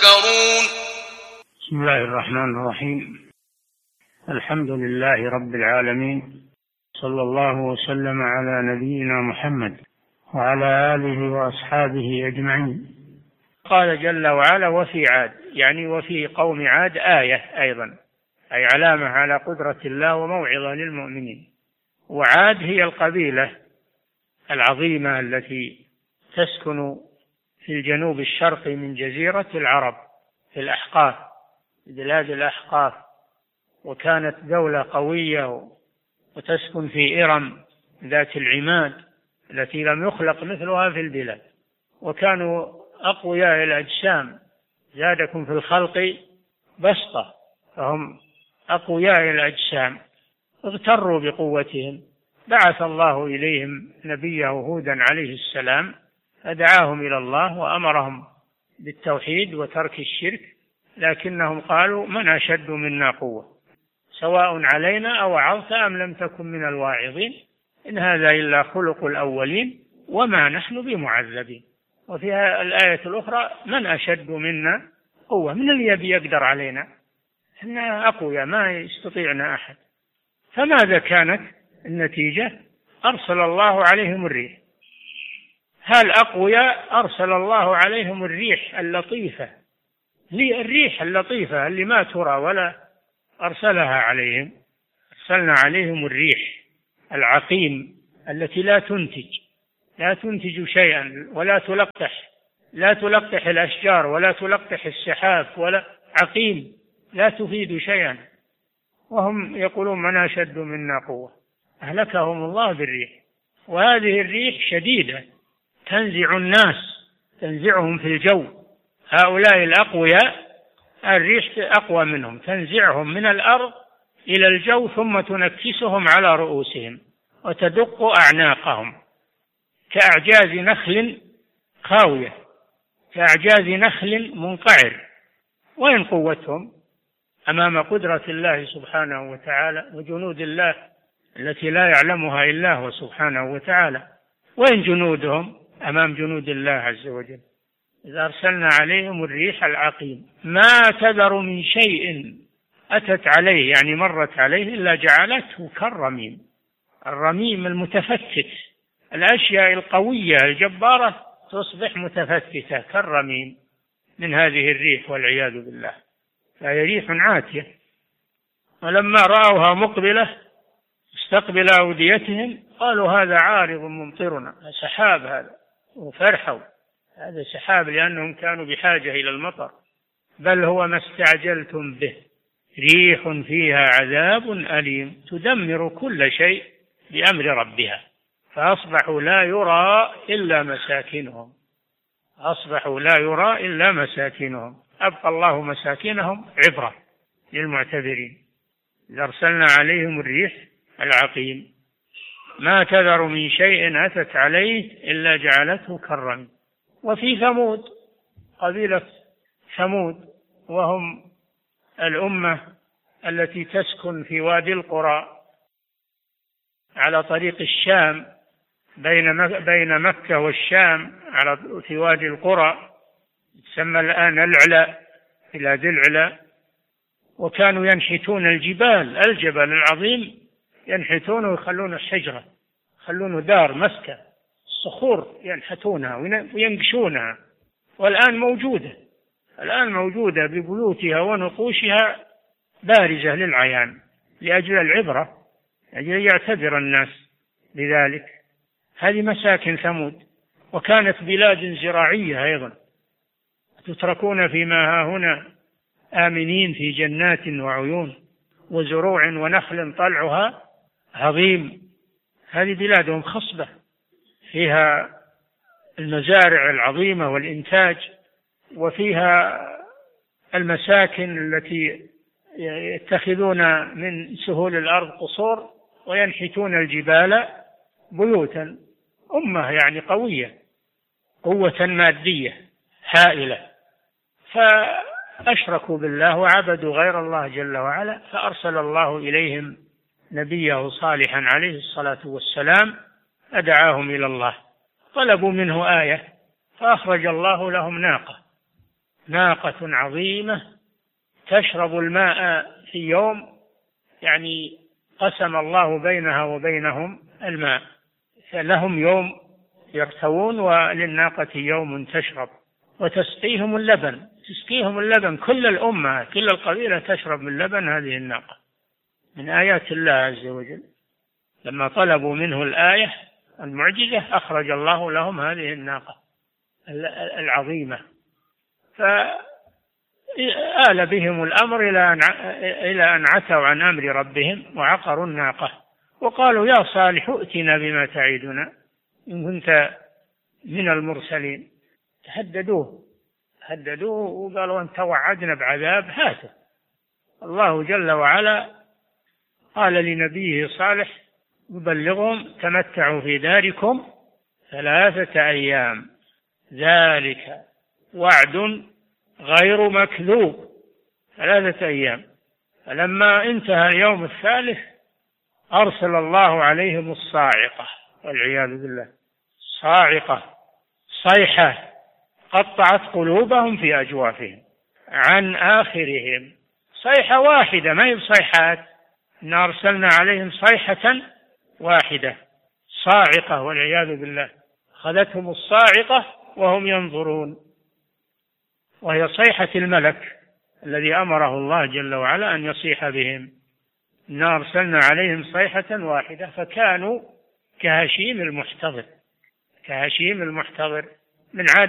تذكرون. بسم الله الرحمن الرحيم. الحمد لله رب العالمين، صلى الله وسلم على نبينا محمد وعلى آله وأصحابه أجمعين. قال جل وعلا: وفي عاد، يعني وفي قوم عاد آية أيضا، أي علامة على قدرة الله وموعظة للمؤمنين. وعاد هي القبيلة العظيمة التي تسكن في الجنوب الشرقي من جزيرة العرب في الأحقاف، بلاد الأحقاف، وكانت دولة قوية وتسكن في إرم ذات العماد التي لم يخلق مثلها في البلاد، وكانوا أقوياء الأجسام، زادكم في الخلق بسطة، فهم أقوياء الأجسام، اغتروا بقوتهم. بعث الله إليهم نبيه هودا عليه السلام فدعاهم إلى الله وأمرهم بالتوحيد وترك الشرك، لكنهم قالوا: من أشد منا قوة، سواء علينا أوعظت أم لم تكن من الواعظين، إن هذا إلا خلق الأولين وما نحن بمعذبين. وفيها الآية الأخرى: من أشد منا قوة، من اللي يبي يقدر علينا، إحنا أقوياء ما يستطيعنا أحد. فماذا كانت النتيجة؟ أرسل الله عليهم الريح. هل أقوياء؟ أرسل الله عليهم الريح اللطيفة، الريح اللطيفة اللي ما ترى ولا أرسلها عليهم. أرسلنا عليهم الريح العقيم التي لا تنتج شيئا ولا تلقح الأشجار ولا تلقح السحاب، ولا عقيم، لا تفيد شيئا، وهم يقولون: من أشد منا قوة. أهلكهم الله بالريح. وهذه الريح شديدة تنزع الناس، تنزعهم في الجو. هؤلاء الأقوياء الريح أقوى منهم، تنزعهم من الأرض إلى الجو ثم تنكسهم على رؤوسهم وتدق أعناقهم كأعجاز نخل خاوية، كأعجاز نخل منقعر. وين قوتهم أمام قدرة الله سبحانه وتعالى وجنود الله التي لا يعلمها إلا هو سبحانه وتعالى؟ وين جنودهم أمام جنود الله عز وجل؟ إذا أرسلنا عليهم الريح العقيم ما تذر من شيء أتت عليه، يعني مرت عليه، إلا جعلته كالرميم. الرميم المتفتت، الأشياء القوية الجبارة تصبح متفتتة كالرميم من هذه الريح والعياذ بالله. فهي ريح عاتية. ولما رأوها مقبلة استقبل أوديتهم قالوا: هذا عارض ممطرنا، سحاب هذا، وفرحوا هذا سحاب لأنهم كانوا بحاجة إلى المطر. بل هو ما استعجلتم به، ريح فيها عذاب أليم تدمر كل شيء بأمر ربها فأصبحوا لا يرى إلا مساكنهم. أبقى الله مساكنهم عبرة للمعتبرين. إذا أرسلنا عليهم الريح العقيم ما تذر من شيء أتت عليه إلا جعلته كالرميم. وفي ثمود، قبيلة ثمود، وهم الأمة التي تسكن في وادي القرى على طريق الشام، بين مكة والشام، في وادي القرى، تسمى الآن العلا، بلاد العلا. وكانوا ينحتون الجبل العظيم، ينحتونه ويخلونه حجرة، يخلونه دار مسكن، الصخور ينحتونها وينقشونها. والآن موجودة ببيوتها ونقوشها بارزة للعيان لأجل العبرة، لأجل يعتبر الناس بذلك. هذه مساكن ثمود. وكانت بلاد زراعية أيضا، تتركون فيما ها هنا آمنين في جنات وعيون وزروع ونخل طلعها عظيم. هذه بلادهم خصبة فيها المزارع العظيمة والإنتاج، وفيها المساكن التي يتخذون من سهول الأرض قصور وينحتون الجبال بيوتا. أمة يعني قوية، قوة مادية هائلة. فأشركوا بالله وعبدوا غير الله جل وعلا، فأرسل الله إليهم نبيه صالحا عليه الصلاة والسلام أدعاهم إلى الله. طلبوا منه آية فأخرج الله لهم ناقة عظيمة تشرب الماء في يوم، يعني قسم الله بينها وبينهم الماء، فلهم يوم يرتوون وللناقة يوم تشرب، وتسقيهم اللبن، تسقيهم اللبن، كل الأمة كل القبيلة تشرب من لبن هذه الناقة، من آيات الله عز وجل. لما طلبوا منه الآية المعجزة أخرج الله لهم هذه الناقة العظيمة، فآل بهم الأمر إلى أن عتوا عن أمر ربهم وعقروا الناقة، وقالوا يا صالح ائتنا بما تعدنا إن كنت من المرسلين. هددوه وقالوا أنت وعدنا بعذاب هاته. الله جل وعلا قال لنبيه صالح يبلغهم تمتعوا في داركم 3 أيام ذلك وعد غير مكذوب. 3 أيام. فلما انتهى اليوم الثالث أرسل الله عليهم الصاعقة والعياذ بالله، صاعقة، صيحة قطعت قلوبهم في أجوافهم عن آخرهم، صيحة واحدة ما هي بصيحات، إن أرسلنا عليهم صيحة واحدة، صاعقة والعياذ بالله، أخذتهم الصاعقة وهم ينظرون، وهي صيحة الملك الذي أمره الله جل وعلا أن يصيح بهم. إن أرسلنا عليهم صيحة واحدة فكانوا كهشيم المحتضر، كهشيم المحتضر. من عادة